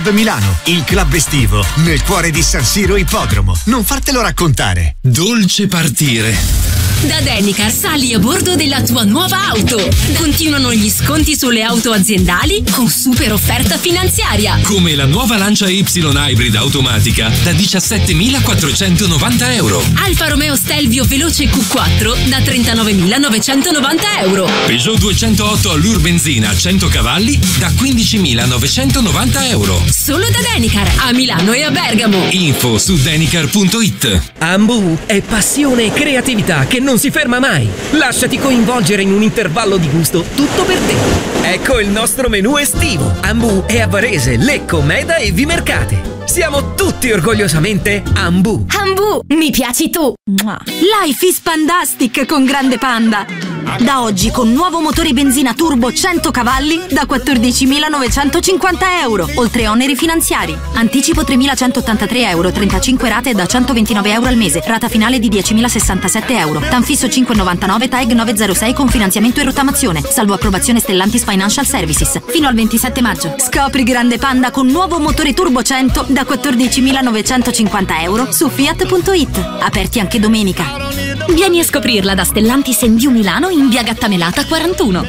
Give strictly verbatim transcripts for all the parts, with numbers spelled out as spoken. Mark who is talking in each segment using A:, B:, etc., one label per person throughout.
A: Milano, il club estivo nel cuore di San Siro Ippodromo. Non fartelo raccontare.
B: Dolce partire.
C: Da Denicar sali a bordo della tua nuova auto. Continuano gli sconti sulle auto aziendali con super offerta finanziaria.
B: Come la nuova Lancia Y Hybrid automatica da diciassettemilaquattrocentonovanta euro.
C: Alfa Romeo Stelvio Veloce Q quattro da trentanovemilanovancentonovanta euro.
B: Peugeot duecentootto Allure benzina cento cavalli da quindicimilanovecentonovanta euro.
C: Solo da Denicar a Milano e a Bergamo.
B: Info su denicar punto it.
D: Ambu è passione e creatività che non si ferma mai. Lasciati coinvolgere in un intervallo di gusto tutto per te. Ecco il nostro menù estivo. Ambu è a Varese, Lecco, Meda e Vimercate. Siamo tutti orgogliosamente Ambu.
E: Ambu, mi piaci tu. Life is Pandastic con Grande Panda. Da oggi con nuovo motore benzina turbo cento cavalli da quattordicimilanovecentocinquanta euro, oltre oneri finanziari. Anticipo tremilacentottantatré euro, trentacinque rate da centoventinove euro al mese, rata finale di diecimilasessantasette euro. Tanfisso cinque virgola novantanove, T A E G novecentosei con finanziamento e rottamazione, salvo approvazione Stellantis Financial Services. Fino al ventisette maggio. Scopri Grande Panda con nuovo motore turbo cento da quattordicimilanovecentocinquanta euro su fiat punto it. Aperti anche domenica.
C: Vieni a scoprirla da Stellantis in Via Milano in via Gattamelata quarantuno.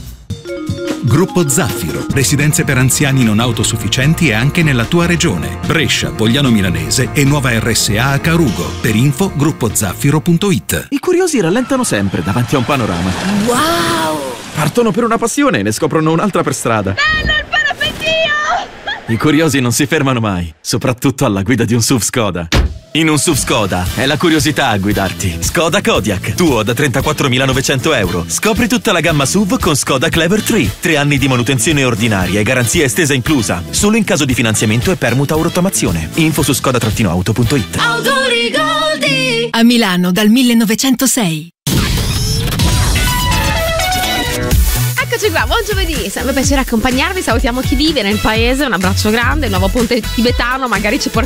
F: Gruppo Zaffiro, residenze per anziani non autosufficienti e anche nella tua regione. Brescia, Pogliano Milanese e nuova R S A a Carugo. Per info gruppo zaffiro punto it.
G: I curiosi rallentano sempre davanti a un panorama.
E: Wow!
G: Partono per una passione e ne scoprono un'altra per strada.
E: Bello il parapettio!
G: I curiosi non si fermano mai, soprattutto alla guida di un S U V Skoda. In un S U V Skoda è la curiosità a guidarti. Skoda Kodiaq, tuo da trentaquattromilanovecento euro. Scopri tutta la gamma S U V con Skoda Clever tre. Tre anni di manutenzione ordinaria e garanzia estesa inclusa. Solo in caso di finanziamento e permuta o rottamazione. Info su skoda auto punto it.
C: Autorigoldi a Milano dal millenovecentosei.
H: Eccoci qua, buon giovedì, sempre piacere accompagnarvi, salutiamo chi vive nel paese, un abbraccio grande, il nuovo ponte tibetano magari ci porta